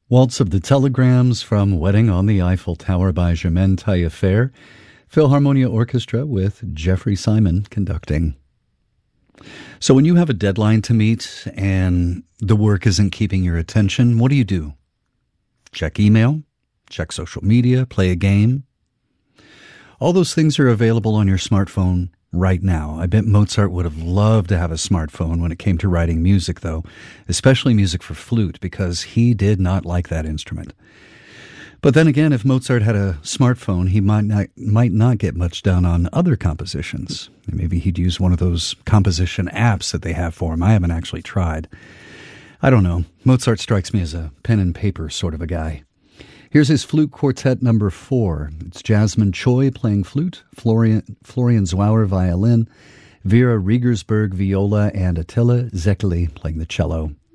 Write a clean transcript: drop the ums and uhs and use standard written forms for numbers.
Waltz of the Telegrams from Wedding on the Eiffel Tower by Germaine Taillefer. Philharmonia Orchestra with Jeffrey Simon conducting. So when you have a deadline to meet and the work isn't keeping your attention, what do? Check email, check social media, play a game. All those things are available on your smartphone right now. I bet Mozart would have loved to have a smartphone when it came to writing music, though, especially music for flute, because he did not like that instrument. But then again, if Mozart had a smartphone, he might not get much done on other compositions. Maybe he'd use one of those composition apps that they have for him. I haven't actually tried. I don't know. Mozart strikes me as a pen and paper sort of a guy. Here's his flute quartet number 4. It's Jasmine Choi playing flute, Florian Zauer violin, Vera Riegersberg viola, and Attila Zekeli playing the cello.